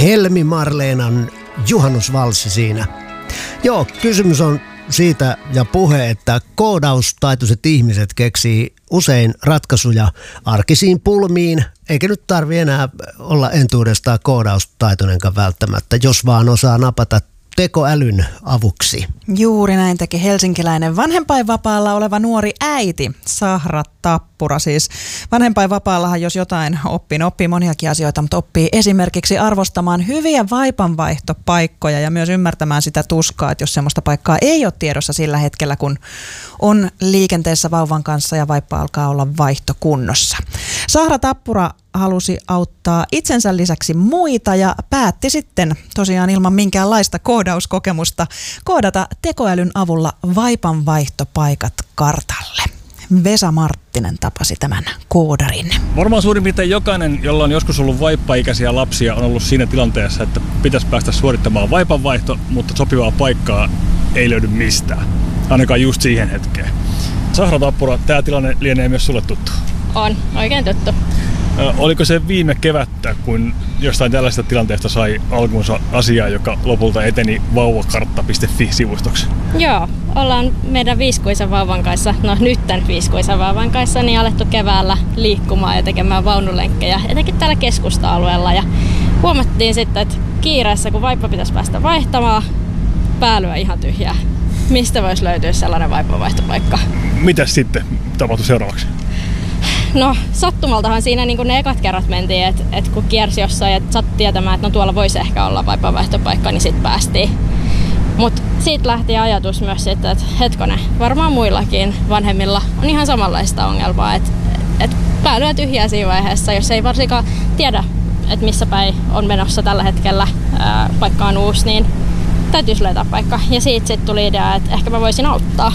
Helmi Marleenan juhannusvalssi siinä. Joo, kysymys on siitä ja puhe, että koodaustaitoiset ihmiset keksii usein ratkaisuja arkisiin pulmiin, eikä nyt tarvi enää olla entuudestaan koodaustaitoinenkaan välttämättä, jos vaan osaa napata tekoälyn avuksi. Juuri näin teki helsinkiläinen vanhempainvapaalla oleva nuori äiti Sahra Tappura. Siis vanhempainvapaallahan jos jotain oppii moniakin asioita, mutta oppii esimerkiksi arvostamaan hyviä vaipanvaihtopaikkoja ja myös ymmärtämään sitä tuskaa, että jos semmoista paikkaa ei ole tiedossa sillä hetkellä, kun on liikenteessä vauvan kanssa ja vaippa alkaa olla vaihtokunnossa. Sahra Tappura halusi auttaa itsensä lisäksi muita ja päätti sitten tosiaan ilman minkäänlaista koodauskokemusta koodata tekoälyn avulla vaipanvaihtopaikat kartalle. Vesa Marttinen tapasi tämän koodarin. Varmaan suurin piirtein jokainen, jolla on joskus ollut vaippaikäisiä lapsia, on ollut siinä tilanteessa, että pitäisi päästä suorittamaan vaipanvaihto, mutta sopivaa paikkaa ei löydy mistään. Ainakaan just siihen hetkeen. Sahra Tappura, tämä tilanne lienee myös sulle tuttu. On, oikein tuttu. Oliko se viime kevättä, kun jostain tällaisesta tilanteesta sai alkunsa asiaa, joka lopulta eteni vauvakartta.fi-sivustoksi? Joo, ollaan meidän viisikuisen vauvan kanssa, nyt tämän viisikuisen vauvan kanssa, niin alettu keväällä liikkumaan ja tekemään vaunulenkkejä, etenkin täällä keskusta-alueella. Ja huomattiin sitten, että kiireessä, kun vaippa pitäisi päästä vaihtamaan, pää lyö ihan tyhjää. Mistä voisi löytyä sellainen vaipanvaihtopaikka? Mitäs sitten tapahtui seuraavaksi? No sattumaltahan siinä niin ne ekat kerrat mentiin, että kun kiersi jossain ja sattui tietämään, että tuolla voisi ehkä olla vaipanvaihtopaikka, niin sitten päästiin. Mutta siitä lähti ajatus myös sitten, että hetkonen, varmaan muillakin vanhemmilla on ihan samanlaista ongelmaa, että pää lyö tyhjää siinä vaiheessa, jos ei varsinkaan tiedä, että missä päin on menossa tällä hetkellä, paikka on uusi, niin täytyisi löytää paikka. Ja siitä sitten tuli idea, että ehkä mä voisin auttaa.